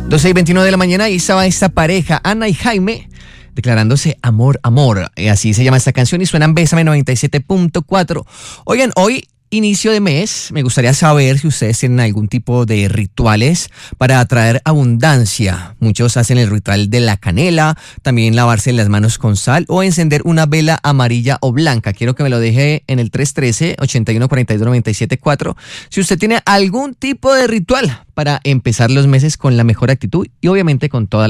12:29 de la mañana y estaba esta pareja, Ana y Jaime, declarándose amor, amor. Así se llama esta canción y suena en Bésame 97.4. Oigan, hoy, inicio de mes, me gustaría saber si ustedes tienen algún tipo de rituales para atraer abundancia. Muchos hacen el ritual de la canela, también lavarse las manos con sal o encender una vela amarilla o blanca. Quiero que me lo deje en el 313-8142-974 si usted tiene algún tipo de ritual para empezar los meses con la mejor actitud y obviamente con toda